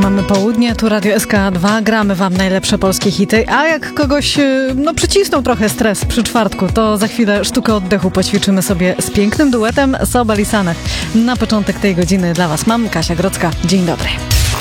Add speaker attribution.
Speaker 1: Mamy południe, tu Radio SK2, gramy wam najlepsze polskie hity, a jak kogoś przycisnął trochę stres przy czwartku, to za chwilę sztukę oddechu poćwiczymy sobie z pięknym duetem Sobel i Sanach. Na początek tej godziny dla was mam Kasia Grodzka. Dzień dobry.